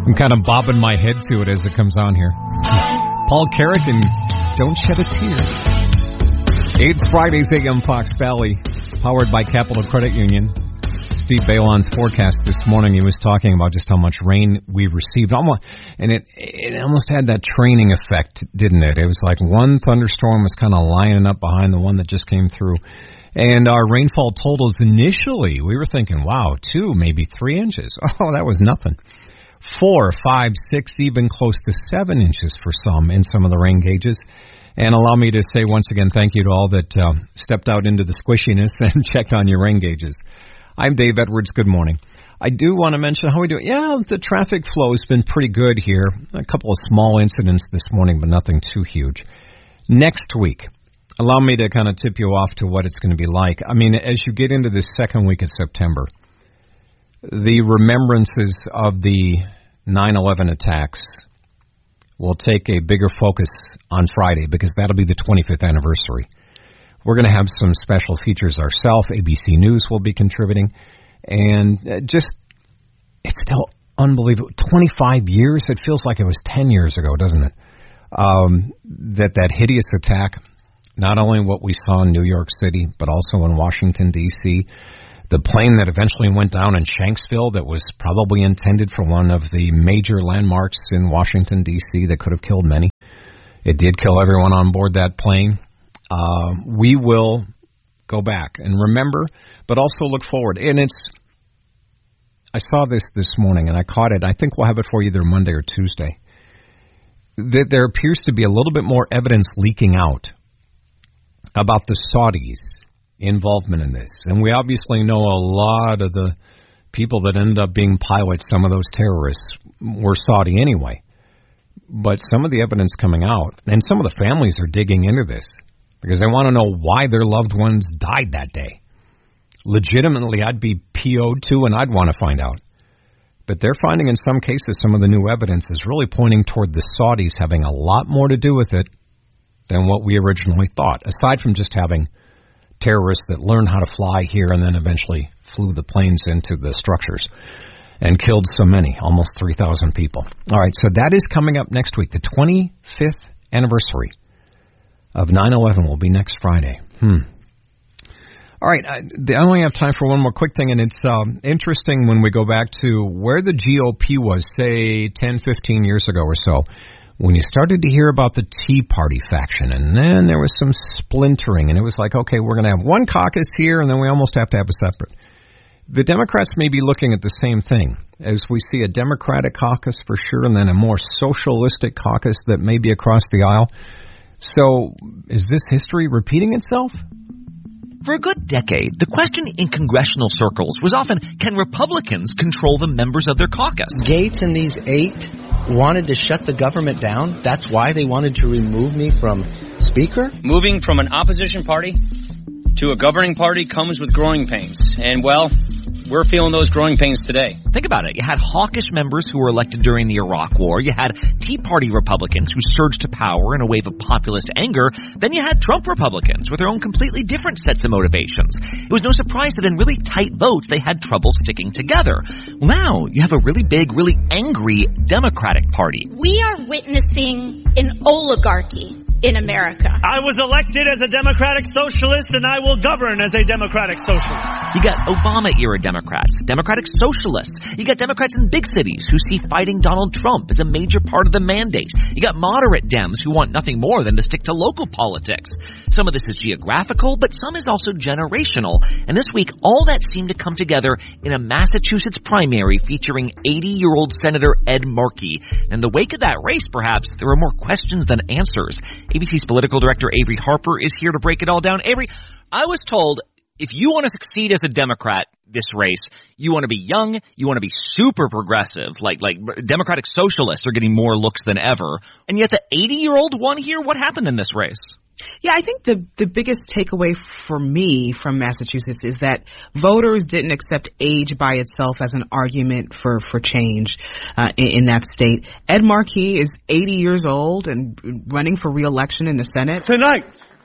I'm kind of bobbing my head to it as it comes on here. Paul Carrick and Don't Shed a Tear. It's Friday's AM Fox Valley, powered by Capital Credit Union. Steve Balon's forecast this morning, he was talking about just how much rain we received. And it almost had that training effect, didn't it? It was like one thunderstorm was kind of lining up behind the one that just came through. And our rainfall totals initially, we were thinking, wow, 2, maybe 3 inches. Oh, that was nothing. 4, 5, 6, even close to 7 inches for some in some of the rain gauges. And allow me to say once again, thank you to all that stepped out into the squishiness and checked on your rain gauges. I'm Dave Edwards. Good morning. I do want to mention how we do it. Yeah, the traffic flow has been pretty good here. A couple of small incidents this morning, but nothing too huge. Next week, allow me to kind of tip you off to what it's going to be like. I mean, as you get into this second week of September, the remembrances of the 9/11 attacks will take a bigger focus on Friday because that'll be the 25th anniversary. We're going to have some special features ourselves. ABC News will be contributing. And it's still unbelievable. 25 years? It feels like it was 10 years ago, doesn't it? That hideous attack, not only what we saw in New York City, but also in Washington, D.C., the plane that eventually went down in Shanksville that was probably intended for one of the major landmarks in Washington, D.C. that could have killed many. It did kill everyone on board that plane. We will go back and remember, but also look forward. And I saw this morning and I caught it. I think we'll have it for either Monday or Tuesday. There appears to be a little bit more evidence leaking out about the Saudis' involvement in this. And we obviously know a lot of the people that ended up being pilots, some of those terrorists, were Saudi anyway. But some of the evidence coming out, and some of the families are digging into this because they want to know why their loved ones died that day. Legitimately, I'd be PO'd too, and I'd want to find out. But they're finding in some cases some of the new evidence is really pointing toward the Saudis having a lot more to do with it than what we originally thought, aside from just having terrorists that learned how to fly here and then eventually flew the planes into the structures and killed so many, almost 3,000 people. All right, so that is coming up next week. The 25th anniversary of 9/11 will be next Friday. All right, I only have time for one more quick thing, and it's interesting when we go back to where the GOP was, say, 10, 15 years ago or so, when you started to hear about the Tea Party faction, and then there was some splintering, and it was like, okay, we're going to have one caucus here, and then we almost have to have a separate. The Democrats may be looking at the same thing, as we see a Democratic caucus for sure, and then a more socialistic caucus that may be across the aisle. So, is this history repeating itself? For a good decade, the question in congressional circles was often, can Republicans control the members of their caucus? Gates and these 8 wanted to shut the government down. That's why they wanted to remove me from Speaker? Moving from an opposition party to a governing party comes with growing pains. And, well, we're feeling those growing pains today. Think about it. You had hawkish members who were elected during the Iraq War. You had Tea Party Republicans who surged to power in a wave of populist anger. Then you had Trump Republicans with their own completely different sets of motivations. It was no surprise that in really tight votes they had trouble sticking together. Well, now you have a really big, really angry Democratic Party. We are witnessing an oligarchy in America. I was elected as a Democratic Socialist, and I will govern as a Democratic Socialist. You got Obama-era Democrats, Democratic Socialists. You got Democrats in big cities who see fighting Donald Trump as a major part of the mandate. You got moderate Dems who want nothing more than to stick to local politics. Some of this is geographical, but some is also generational. And this week, all that seemed to come together in a Massachusetts primary featuring 80-year-old Senator Ed Markey. In the wake of that race, perhaps, there were more questions than answers. ABC's political director Avery Harper is here to break it all down. Avery, I was told if you want to succeed as a Democrat this race, you want to be young, you want to be super progressive, like Democratic Socialists are getting more looks than ever. And yet the 80-year-old won here? What happened in this race? Yeah, I think the biggest takeaway for me from Massachusetts is that voters didn't accept age by itself as an argument for change in that state. Ed Markey is 80 years old and running for re-election in the Senate. Tonight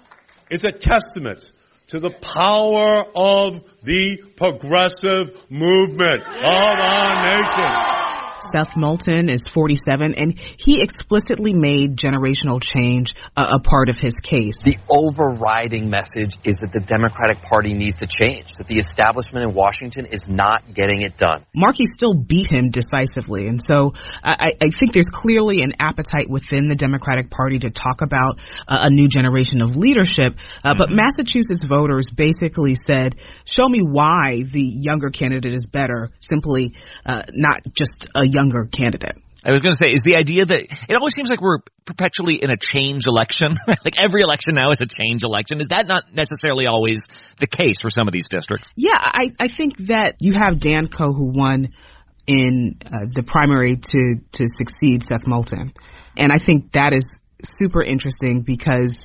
is a testament to the power of the progressive movement of our nation. Seth Moulton is 47, and he explicitly made generational change a part of his case. The overriding message is that the Democratic Party needs to change, that the establishment in Washington is not getting it done. Markey still beat him decisively, and so I think there's clearly an appetite within the Democratic Party to talk about a new generation of leadership, but Massachusetts voters basically said, show me why the younger candidate is better, simply not just a younger candidate. I was going to say, is the idea that it always seems like we're perpetually in a change election, like every election now is a change election. Is that not necessarily always the case for some of these districts? Yeah, I think that you have Dan Coe, who won in the primary to succeed Seth Moulton. And I think that is super interesting because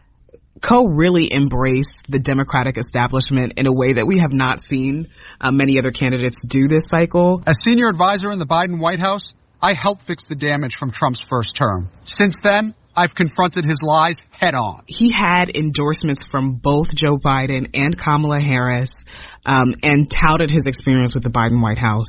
Coe really embraced the Democratic establishment in a way that we have not seen many other candidates do this cycle. As senior advisor in the Biden White House, I helped fix the damage from Trump's first term. Since then, I've confronted his lies head on. He had endorsements from both Joe Biden and Kamala Harris, and touted his experience with the Biden White House.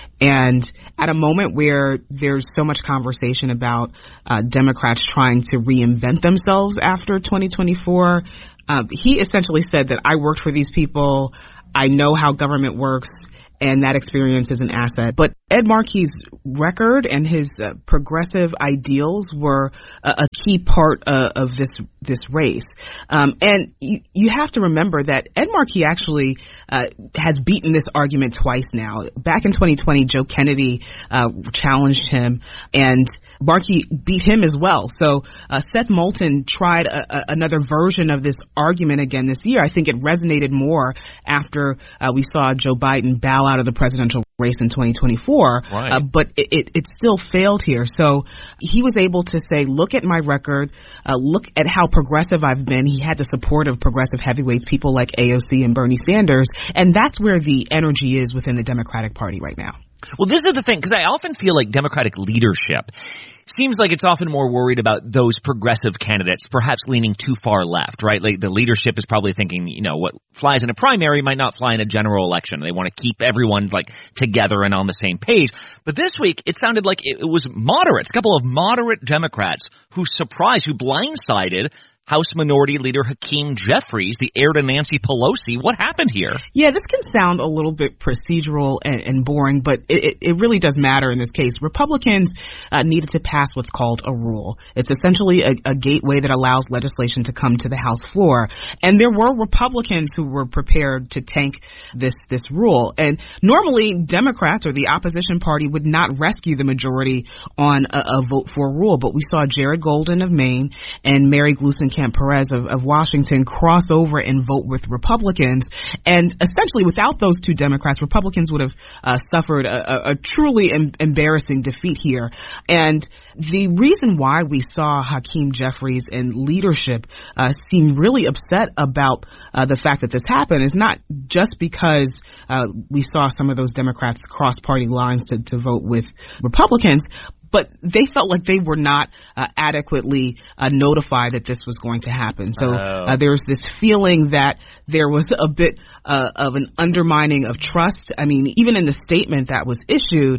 And at a moment where there's so much conversation about Democrats trying to reinvent themselves after 2024, he essentially said that I worked for these people, I know how government works, and that experience is an asset. But Ed Markey's record and his progressive ideals were a key part of this race. And you have to remember that Ed Markey actually has beaten this argument twice now. Back in 2020, Joe Kennedy challenged him, and Markey beat him as well. So Seth Moulton tried another version of this argument again this year. I think it resonated more after we saw Joe Biden bow out of the presidential race in 2024, right. But it still failed here. So he was able to say, look at my record, look at how progressive I've been. He had the support of progressive heavyweights, people like AOC and Bernie Sanders, and that's where the energy is within the Democratic Party right now. Well, this is the thing, because I often feel like Democratic leadership seems like it's often more worried about those progressive candidates, perhaps leaning too far left, right? Like the leadership is probably thinking, what flies in a primary might not fly in a general election. They want to keep everyone together and on the same page. But this week, it sounded like it was moderates, a couple of moderate Democrats who blindsided House Minority Leader Hakeem Jeffries, the heir to Nancy Pelosi. What happened here? Yeah, this can sound a little bit procedural and boring, but it really does matter in this case. Republicans needed to pass what's called a rule. It's essentially a gateway that allows legislation to come to the House floor. And there were Republicans who were prepared to tank this rule. And normally, Democrats or the opposition party would not rescue the majority on a vote for a rule. But we saw Jared Golden of Maine and Mary Gluesenkamp-Perez of Washington cross over and vote with Republicans. And essentially, without those two Democrats, Republicans would have suffered a truly embarrassing defeat here. And the reason why we saw Hakeem Jeffries and leadership seem really upset about the fact that this happened is not just because we saw some of those Democrats cross party lines to vote with Republicans, but they felt like they were not adequately notified that this was going to happen. So there's this feeling that there was a bit of an undermining of trust. I mean, even in the statement that was issued,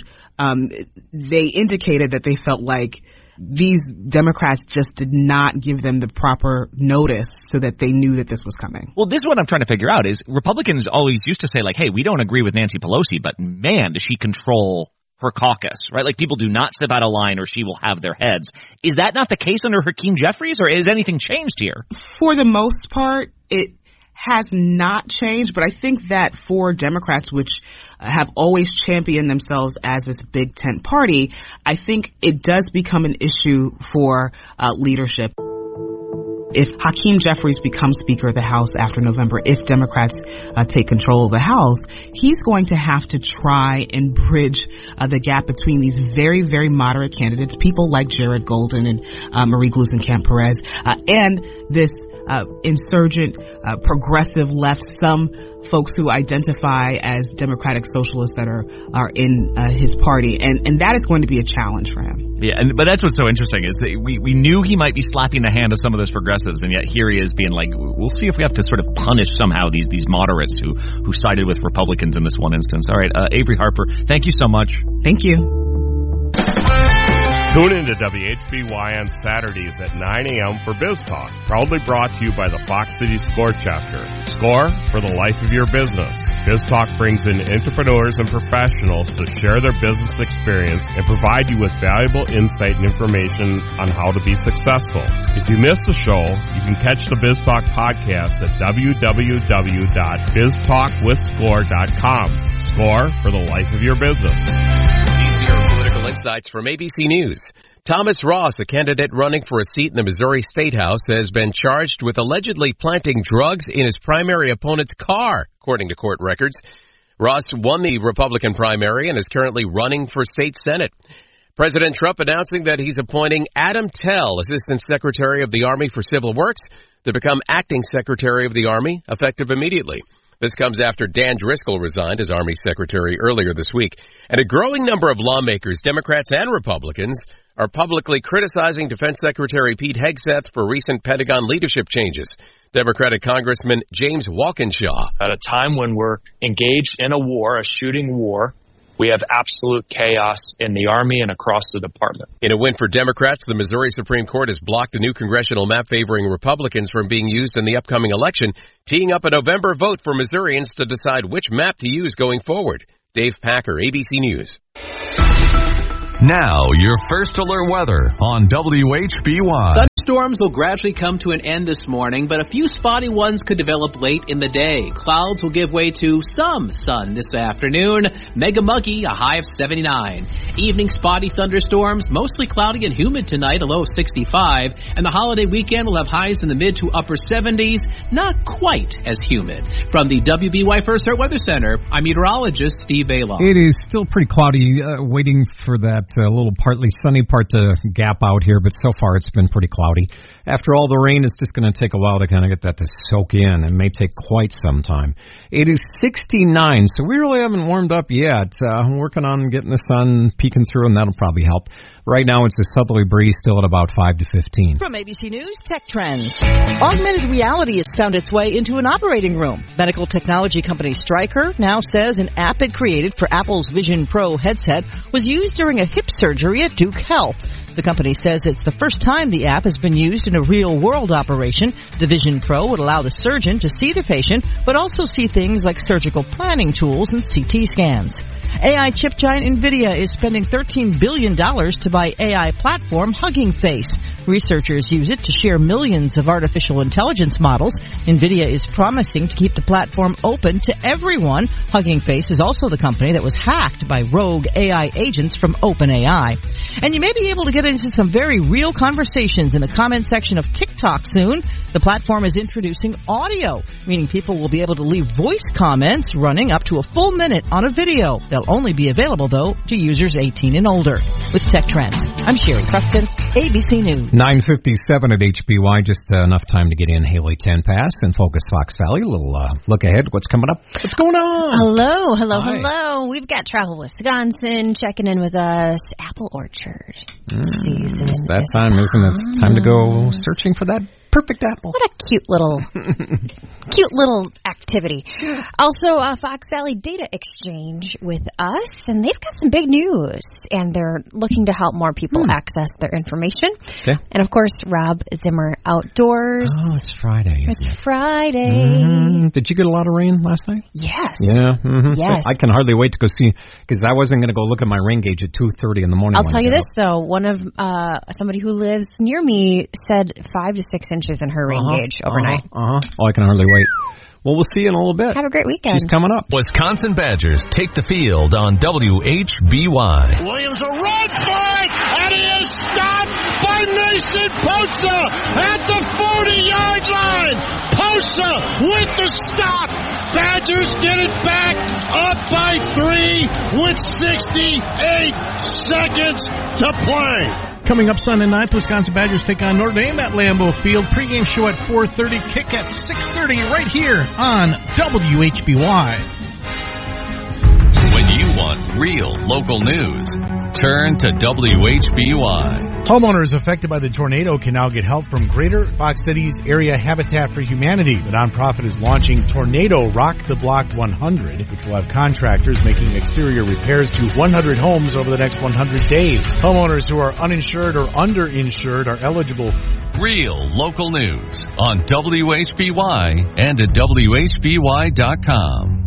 they indicated that they felt like these Democrats just did not give them the proper notice so that they knew that this was coming. Well, this is what I'm trying to figure out is Republicans always used to say hey, we don't agree with Nancy Pelosi, but man, does she control her caucus, right? Like people do not step out of line or she will have their heads. Is that not the case under Hakeem Jeffries, or has anything changed here? For the most part, it has not changed, but I think that for Democrats, which have always championed themselves as this big tent party, I think it does become an issue for leadership. If Hakeem Jeffries becomes Speaker of the House after November, if Democrats take control of the House, he's going to have to try and bridge the gap between these very, very moderate candidates, people like Jared Golden and Marie Gluesenkamp-Perez, and this insurgent, progressive left, some folks who identify as democratic socialists that are in his party. And that is going to be a challenge for him. Yeah, but that's what's so interesting is that we knew he might be slapping the hand of some of those progressives, and yet here he is being like, we'll see if we have to sort of punish somehow these moderates who sided with Republicans in this one instance. All right, Avery Harper, thank you so much. Thank you. Tune in to WHBY on Saturdays at 9 a.m. for Biz Talk, proudly brought to you by the Fox City Score Chapter. Score for the life of your business. Biz Talk brings in entrepreneurs and professionals to share their business experience and provide you with valuable insight and information on how to be successful. If you missed the show, you can catch the Biz Talk podcast at www.biztalkwithscore.com. Score for the life of your business. Insights from ABC News. Thomas Ross, a candidate running for a seat in the Missouri State House, has been charged with allegedly planting drugs in his primary opponent's car, according to court records. Ross won the Republican primary and is currently running for state Senate. President Trump announcing that he's appointing Adam Tell, Assistant Secretary of the Army for Civil Works, to become Acting Secretary of the Army, effective immediately. This comes after Dan Driscoll resigned as Army Secretary earlier this week. And a growing number of lawmakers, Democrats and Republicans, are publicly criticizing Defense Secretary Pete Hegseth for recent Pentagon leadership changes. Democratic Congressman James Walkinshaw. At a time when we're engaged in a war, a shooting war, we have absolute chaos in the Army and across the department. In a win for Democrats, the Missouri Supreme Court has blocked a new congressional map favoring Republicans from being used in the upcoming election, teeing up a November vote for Missourians to decide which map to use going forward. Dave Packer, ABC News. Now, your first alert weather on WHBY. Thunderstorms will gradually come to an end this morning, but a few spotty ones could develop late in the day. Clouds will give way to some sun this afternoon. Mega muggy, a high of 79. Evening spotty thunderstorms, mostly cloudy and humid tonight, a low of 65. And the holiday weekend will have highs in the mid to upper 70s, not quite as humid. From the WBY First Alert Weather Center, I'm meteorologist Steve Bailoff. It is still pretty cloudy, waiting for that little partly sunny part to gap out here, but so far it's been pretty cloudy. After all the rain, it's just going to take a while to kind of get that to soak in. It may take quite some time. It is 69, so we really haven't warmed up yet. I'm working on getting the sun peeking through, and that'll probably help. Right now, it's a southerly breeze, still at about 5 to 15. From ABC News, Tech Trends. Augmented reality has found its way into an operating room. Medical technology company Stryker now says an app it created for Apple's Vision Pro headset was used during a hip surgery at Duke Health. The company says it's the first time the app has been used in a real-world operation. The Vision Pro would allow the surgeon to see the patient, but also see things like surgical planning tools and CT scans. AI chip giant NVIDIA is spending $13 billion to buy AI platform Hugging Face. Researchers use it to share millions of artificial intelligence models. NVIDIA is promising to keep the platform open to everyone. Hugging Face is also the company that was hacked by rogue AI agents from OpenAI. And you may be able to get into some very real conversations in the comment section of TikTok soon. The platform is introducing audio, meaning people will be able to leave voice comments running up to a full minute on a video. They'll only be available, though, to users 18 and older. With Tech Trends, I'm Sherry Preston, ABC News. 9:57 at HBY, just enough time to get in Haley 10 Pass and Focus Fox Valley. A little look ahead. What's coming up? What's going on? Hello. We've got Travel Wisconsin checking in with us. Apple Orchard. It's that time, isn't it? It's time to go searching for that perfect apple. What a cute little activity. Also, Fox Valley Data Exchange with us, and they've got some big news, and they're looking to help more people access their information. Okay. And of course, Rob Zimmer Outdoors. Oh, it's Friday. It's Friday. Did you get a lot of rain last night? Yes. Yeah. Yes. I can hardly wait to go see, because I wasn't going to go look at my rain gauge at 2:30 in the morning. I'll tell you this though, one of somebody who lives near me said 5 to 6 inches in her rain gauge overnight. Oh, I can hardly wait. Well, we'll see you in a little bit. Have a great weekend. She's coming up. Wisconsin Badgers take the field on WHBY. Williams will run for it, and he is stopped by Mason Posa at the 40-yard line. Posa with the stop. Badgers get it back up by 3 with 68 seconds to play. Coming up Sunday night, the Wisconsin Badgers take on Notre Dame at Lambeau Field. Pre-game show at 4:30, kick at 6:30 right here on WHBY. When you want real local news, Turn to WHBY. Homeowners affected by the tornado can now get help from Greater Fox Cities Area Habitat for Humanity. The nonprofit is launching Tornado Rock the Block 100, which will have contractors making exterior repairs to 100 homes over the next 100 days. Homeowners who are uninsured or underinsured are eligible. Real local news on WHBY and at WHBY.com.